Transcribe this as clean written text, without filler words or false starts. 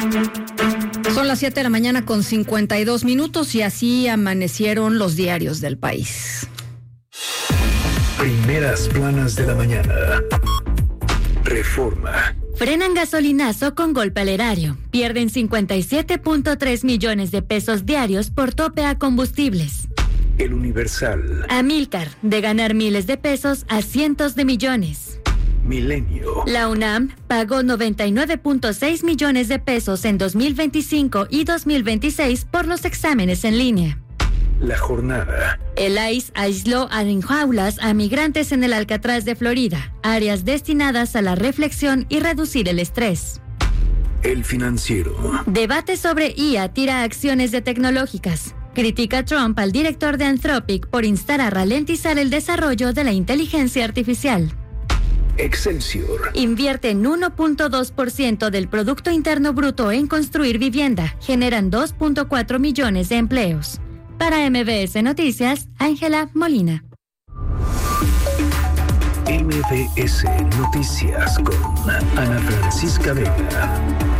Son las 7 de la mañana con 52 minutos y así amanecieron los diarios del país. Primeras planas de la mañana. Reforma. Frenan gasolinazo con golpe al erario. Pierden 57.3 millones de pesos diarios por tope a combustibles. El Universal. Amílcar, de ganar miles de pesos a cientos de millones. Milenio. La UNAM pagó 99.6 millones de pesos en 2025 y 2026 por los exámenes en línea. La Jornada. El ICE aisló en jaulas a migrantes en el Alcatraz de Florida, áreas destinadas a la reflexión y reducir el estrés. El Financiero. Debate sobre IA tira acciones de tecnológicas. Critica Trump al director de Anthropic por instar a ralentizar el desarrollo de la inteligencia artificial. Excelsior. Invierten 1.2% del Producto Interno Bruto en construir vivienda. Generan 2.4 millones de empleos. Para MBS Noticias, Ángela Molina. MBS Noticias con Ana Francisca Vega.